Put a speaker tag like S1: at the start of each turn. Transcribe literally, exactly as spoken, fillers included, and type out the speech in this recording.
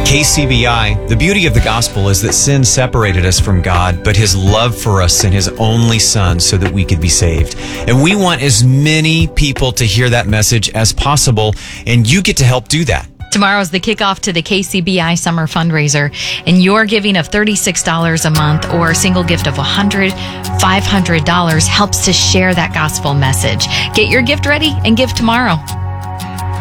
S1: K C B I, the beauty of the gospel is that sin separated us from God, but his love for us sent his only son so that we could be saved. And we want as many people to hear that message as possible, and you get to help do that.
S2: Tomorrow is the kickoff to the K C B I Summer Fundraiser, and your giving of thirty-six dollars a month or a single gift of one hundred dollars, five hundred dollars helps to share that gospel message. Get your gift ready and give tomorrow.